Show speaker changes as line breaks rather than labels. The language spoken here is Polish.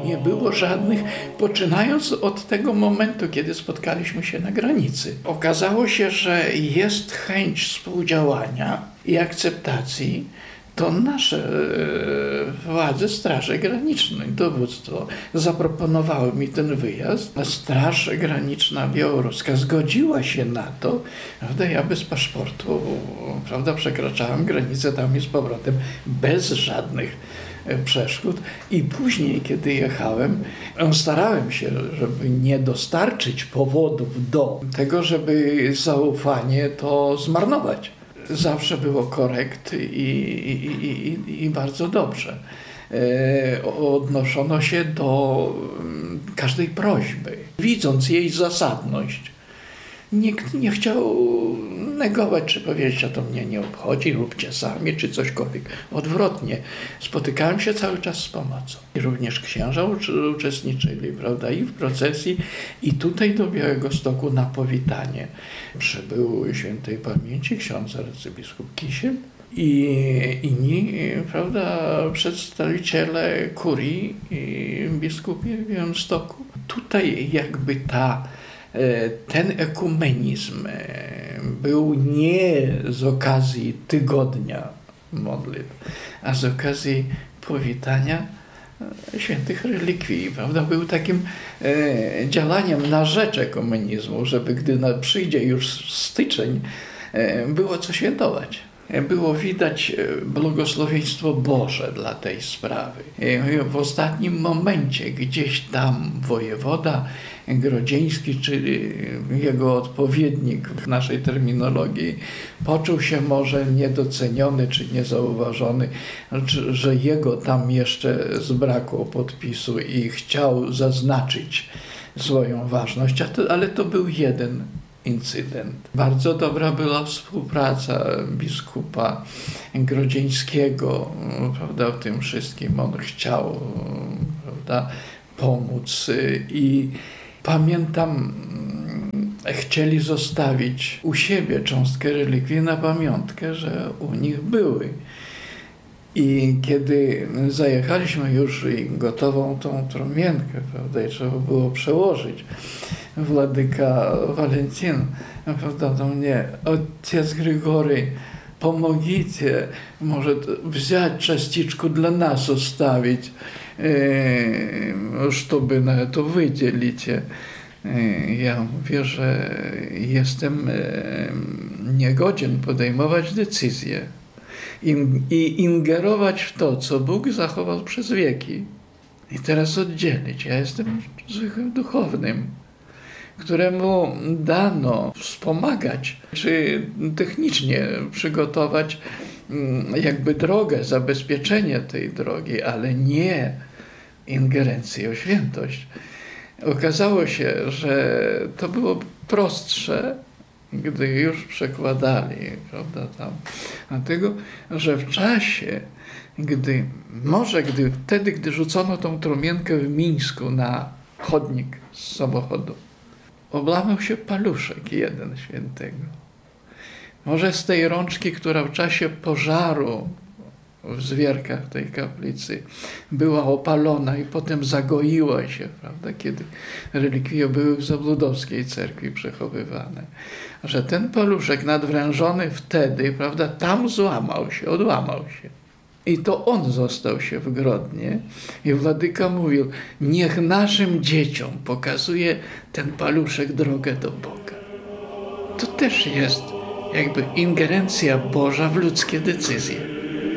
Nie było żadnych, poczynając od tego momentu, kiedy spotkaliśmy się na granicy. Okazało się, że jest chęć współdziałania i akceptacji. To nasze władze Straży Granicznej, dowództwo zaproponowały mi ten wyjazd. Straż Graniczna białoruska zgodziła się na to, prawda? Ja bez paszportu, prawda, przekraczałem granicę tam i z powrotem bez żadnych przeszkód. I później, kiedy jechałem, starałem się, żeby nie dostarczyć powodów do tego, żeby zaufanie to zmarnować. Zawsze było korekt i bardzo dobrze. Odnoszono się do każdej prośby, widząc jej zasadność. Nikt nie chciał negować, czy powiedzieć, a to mnie nie obchodzi, róbcie sami, czy cośkolwiek. Odwrotnie, spotykałem się cały czas z pomocą. I również księża uczestniczyli, prawda, i w procesji, i tutaj do Białegostoku na powitanie przybył świętej pamięci ksiądz arcybiskup Kisiel i inni, prawda, przedstawiciele kurii i biskupie w Białymstoku. Tutaj jakby ten ekumenizm był nie z okazji tygodnia modlitw, a z okazji powitania świętych relikwii, prawda? Był takim działaniem na rzecz ekumenizmu, żeby gdy przyjdzie już styczeń, było co świętować. Było widać błogosławieństwo Boże dla tej sprawy. W ostatnim momencie gdzieś tam wojewoda grodzieński, czy jego odpowiednik w naszej terminologii, poczuł się może niedoceniony czy niezauważony, że jego tam jeszcze zbrakło podpisu i chciał zaznaczyć swoją ważność, ale to był jeden incydent. Bardzo dobra była współpraca biskupa grodzieńskiego, prawda, w tym wszystkim. On chciał, prawda, pomóc i pamiętam, chcieli zostawić u siebie cząstkę relikwii na pamiątkę, że u nich były. I kiedy zajechaliśmy już i gotową tą trumienkę, prawda, i trzeba było przełożyć, Władyka Walencyn, prawda, do mnie, ojciec Grigory, pomogicie, może wziąć частичку dla nas zostawić, żeby na to wydzielicie. Ja mówię, że jestem niegodzien podejmować decyzje i ingerować w to, co Bóg zachował przez wieki. I teraz oddzielić. Ja jestem zwykłym duchownym, któremu dano wspomagać, czy technicznie przygotować jakby drogę, zabezpieczenie tej drogi, ale nie ingerencję o świętość. Okazało się, że to było prostsze, gdy już przekładali, prawda, tam. Dlatego, że w czasie, gdy rzucono tą trumienkę w Mińsku na chodnik z samochodu, oblamał się paluszek jeden świętego. Może z tej rączki, która w czasie pożaru w Zwierkach tej kaplicy była opalona i potem zagoiła się, prawda, kiedy relikwie były w Zabludowskiej cerkwi przechowywane, że ten paluszek nadwrężony wtedy, prawda, tam odłamał się. I to on został się w Grodnie i Władyka mówił, niech naszym dzieciom pokazuje ten paluszek drogę do Boga. To też jest jakby ingerencja Boża w ludzkie decyzje.